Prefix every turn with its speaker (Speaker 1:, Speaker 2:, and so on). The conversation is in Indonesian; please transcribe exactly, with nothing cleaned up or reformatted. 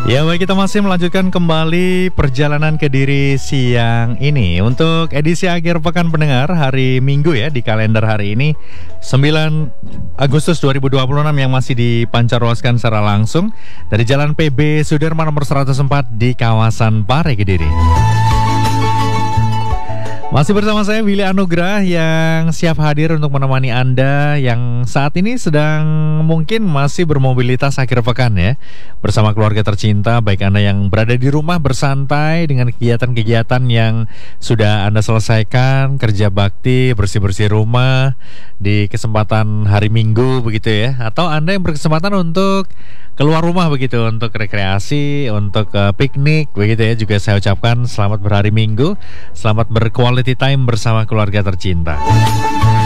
Speaker 1: Ya baik, kita masih melanjutkan kembali perjalanan Kediri siang ini. Untuk edisi akhir pekan pendengar hari Minggu ya, di kalender hari ini sembilan Agustus dua ribu dua puluh enam yang masih dipancarluaskan secara langsung dari Jalan P B Sudirman nomor seratus empat di kawasan Pare, Kediri. Masih bersama saya Willy Anugrah yang siap hadir untuk menemani Anda yang saat ini sedang mungkin masih bermobilitas akhir pekan ya, bersama keluarga tercinta, baik Anda yang berada di rumah bersantai dengan kegiatan-kegiatan yang sudah Anda selesaikan, kerja bakti, bersih-bersih rumah di kesempatan hari Minggu begitu ya, atau Anda yang berkesempatan untuk keluar rumah begitu untuk rekreasi, untuk uh, piknik begitu ya, juga saya ucapkan selamat berhari Minggu, selamat berquality time bersama keluarga tercinta.